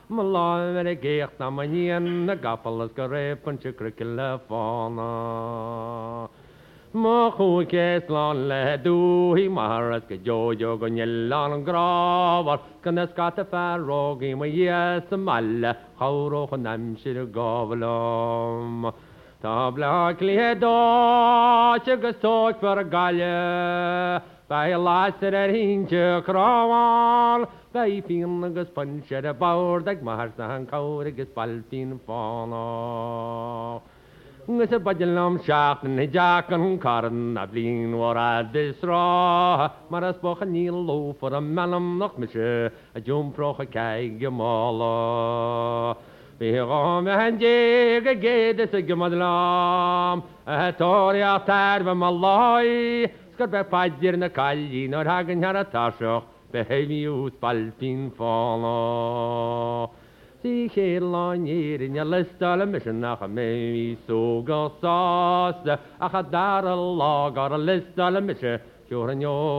Malá gécht na maníon na gapalas go répanse crici le fána. Má chuúcés lá le dúhí maras go jojo go nyeán an gráhar gan na scata ferrógaí ma dhé sa meile chóróch an amsir gábhalom. Tá bla lédá agus tóid fer a gaile, Bei láir hínte chráháil, Bei fin agus punse a báir ag mar an cáir agus balfin fána. Ngus a badlam seach na deach an caran a blin war a disrá, mar as bocha níl lo for a melam nach me se a jumproch a caig mála. Bhí gá me hen dé a géad a gemadlam, a tóri a tarfa ma lai, sgur be paidir na cailín o'r hagan har a tasioch, be heimi ús balfin fála. Sí chélan írin a listal a mission nach a mé sóga sásta, a cha dar a lag ar a listal a mission,